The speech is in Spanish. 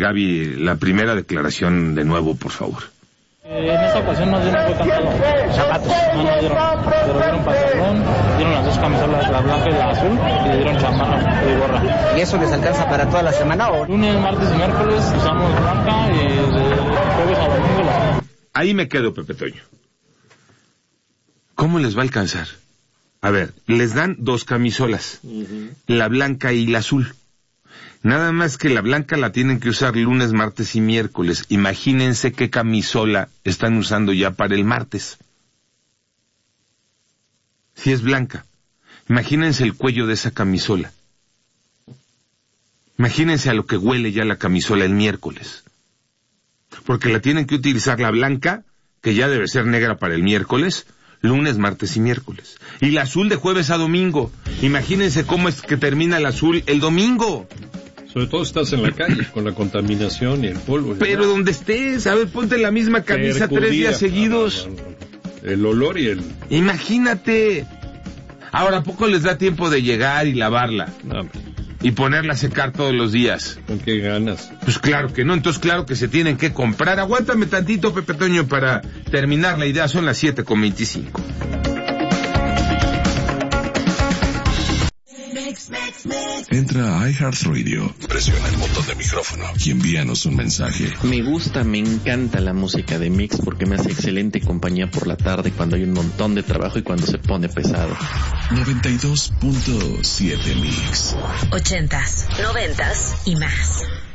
Gaby, la primera declaración de nuevo, por favor. En esta ocasión no dieron fue cantado zapatos, no dieron, pero dieron pantalón, dieron las dos camisolas, la blanca y la azul, y dieron chamarra y gorra. ¿Y eso les alcanza para toda la semana o...? Lunes, martes y miércoles usamos blanca y de jueves a domingo la azul. Ahí me quedo, Pepe Toño. ¿Cómo les va a alcanzar? A ver, les dan dos camisolas, la blanca y la azul. Nada más que la blanca la tienen que usar lunes, martes y miércoles. Imagínense qué camisola están usando ya para el martes. Si es blanca, imagínense el cuello de esa camisola. Imagínense a lo que huele ya la camisola el miércoles. Porque la tienen que utilizar la blanca, que ya debe ser negra para el miércoles, lunes, martes y miércoles. Y la azul de jueves a domingo. Imagínense cómo es que termina el azul el domingo. Sobre todo estás en la calle, con la contaminación y el polvo. Pero donde estés, a ver, ponte la misma camisa 3 días seguidos. El olor y el... Imagínate. Ahora, ¿a poco les da tiempo de llegar y lavarla? No, y ponerla a secar todos los días. ¿Con qué ganas? Pues claro que no, entonces claro que se tienen que comprar. Aguántame tantito, Pepe Toño, para terminar la idea. Son las 7:25. Entra a iHeartRadio, presiona el botón de micrófono y envíanos un mensaje. Me gusta, me encanta la música de Mix porque me hace excelente compañía por la tarde cuando hay un montón de trabajo y cuando se pone pesado. 92.7 Mix. 80s, 90s y más.